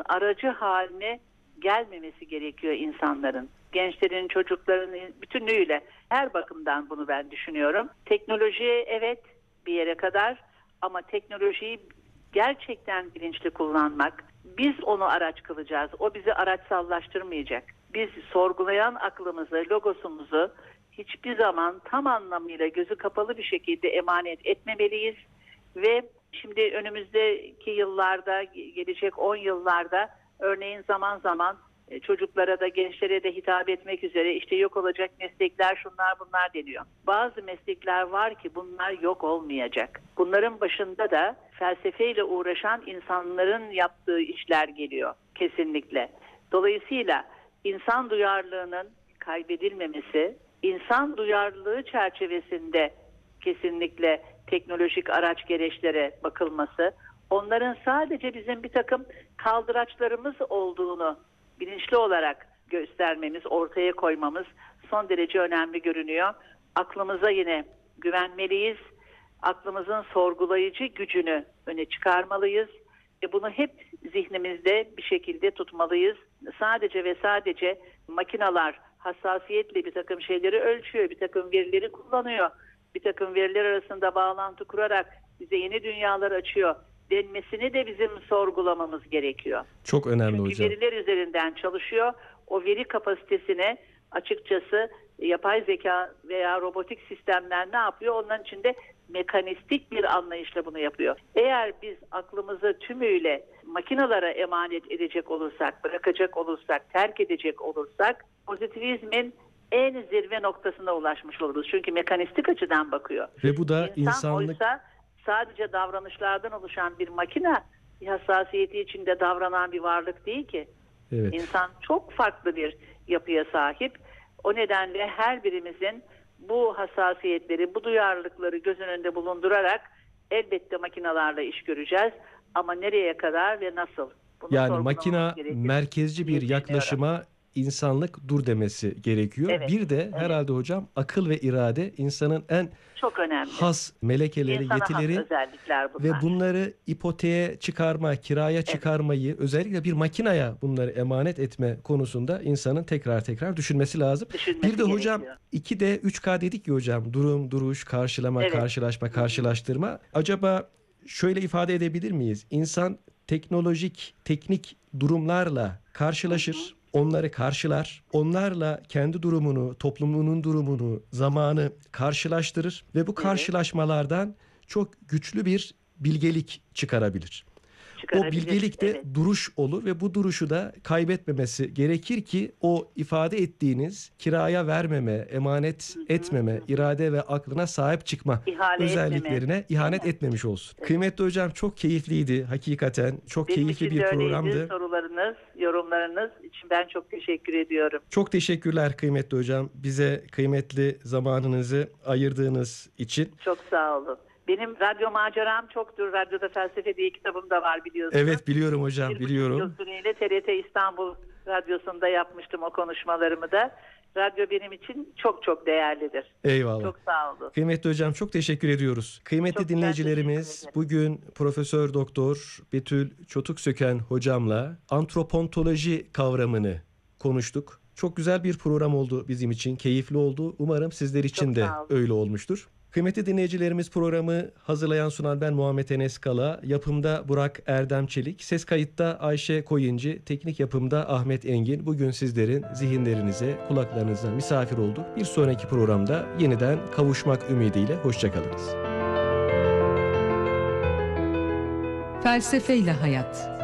aracı haline gelmemesi gerekiyor insanların. Gençlerin, çocukların bütünlüğüyle her bakımdan bunu ben düşünüyorum. Teknoloji evet bir yere kadar ama teknolojiyi gerçekten bilinçli kullanmak. Biz onu araç kılacağız. O bizi araçsallaştırmayacak. Biz sorgulayan aklımızı, logosumuzu hiçbir zaman tam anlamıyla gözü kapalı bir şekilde emanet etmemeliyiz. Ve şimdi önümüzdeki yıllarda, gelecek 10 yıllarda örneğin zaman zaman çocuklara da gençlere de hitap etmek üzere işte yok olacak meslekler şunlar bunlar deniyor. Bazı meslekler var ki bunlar yok olmayacak. Bunların başında da felsefeyle uğraşan insanların yaptığı işler geliyor kesinlikle. Dolayısıyla insan duyarlılığının kaybedilmemesi, insan duyarlılığı çerçevesinde kesinlikle teknolojik araç gereçlere bakılması, onların sadece bizim bir takım kaldıraçlarımız olduğunu bilinçli olarak göstermemiz, ortaya koymamız son derece önemli görünüyor. Aklımıza yine güvenmeliyiz. Aklımızın sorgulayıcı gücünü öne çıkarmalıyız. Bunu hep zihnimizde bir şekilde tutmalıyız. Sadece ve sadece makineler hassasiyetle bir takım şeyleri ölçüyor, bir takım verileri kullanıyor. Bir takım veriler arasında bağlantı kurarak bize yeni dünyalar açıyor denmesini de bizim sorgulamamız gerekiyor. Çok önemli Çünkü hocam. veriler üzerinden çalışıyor. O veri kapasitesine açıkçası yapay zeka veya robotik sistemler ne yapıyor? Onların içinde mekanistik bir anlayışla bunu yapıyor. Eğer biz aklımızı tümüyle makinalara emanet edecek olursak, bırakacak olursak, terk edecek olursak pozitivizmin en zirve noktasına ulaşmış oluruz. Çünkü mekanistik açıdan bakıyor. Ve bu da İnsan insanlık... oysa sadece davranışlardan oluşan bir makine, bir hassasiyeti içinde davranan bir varlık değil ki. Evet. İnsan çok farklı bir yapıya sahip. O nedenle her birimizin bu hassasiyetleri, bu duyarlılıkları göz önünde bulundurarak elbette makinelerle iş göreceğiz. Ama nereye kadar ve nasıl? Bunu Yani sorgulamamız makina gerekir merkezci bir diye yaklaşıma insanlık dur demesi gerekiyor. Evet, Bir de herhalde hocam akıl ve irade insanın en çok önemli. has melekeleri, İnsana has yetileri özellikler bunlar. ve bunları ipoteğe çıkarma, kiraya çıkarmayı, özellikle bir makinaya bunları emanet etme konusunda insanın tekrar tekrar düşünmesi lazım. Düşünmesi Bir de hocam gerekiyor. 2D, 3K dedik ya hocam. Durum, duruş, karşılama, Evet. karşılaşma, karşılaştırma. Acaba şöyle ifade edebilir miyiz? İnsan teknolojik, teknik durumlarla karşılaşır. Onları karşılar, onlarla kendi durumunu, toplumunun durumunu, zamanı karşılaştırır ve bu karşılaşmalardan çok güçlü bir bilgelik çıkarabilir. O bilgelik de duruş olur ve bu duruşu da kaybetmemesi gerekir ki o ifade ettiğiniz kiraya vermeme, emanet etmeme, irade ve aklına sahip çıkma özelliklerine ihanet etmemiş olsun. Evet. Kıymetli hocam çok keyifliydi hakikaten. Çok Benim keyifli bir programdı. Sorularınız, yorumlarınız için ben çok teşekkür ediyorum. Çok teşekkürler kıymetli hocam. Bize kıymetli zamanınızı ayırdığınız için. Çok sağ olun. Benim radyo maceram çoktur. Radyoda Felsefe diye kitabım da var biliyorsunuz. Evet biliyorum hocam, biliyorum. 1,5 yıl süreyle TRT İstanbul Radyosu'nda yapmıştım o konuşmalarımı da. Radyo benim için çok çok değerlidir. Eyvallah. Çok sağ olun. Kıymetli hocam çok teşekkür ediyoruz. Kıymetli dinleyicilerimiz, bugün Profesör Doktor Betül Çotuksöken hocamla antropontoloji kavramını konuştuk. Çok güzel bir program oldu bizim için, keyifli oldu. Umarım sizler için de öyle olmuştur. Kıymetli dinleyicilerimiz, programı hazırlayan sunan ben Muhammed Enes Kala, yapımda Burak Erdem Çelik, ses kayıtta Ayşe Koyuncu, teknik yapımda Ahmet Engin. Bugün sizlerin zihinlerinize, kulaklarınıza misafir olduk. Bir sonraki programda yeniden kavuşmak ümidiyle hoşçakalınız. Felsefeyle Hayat.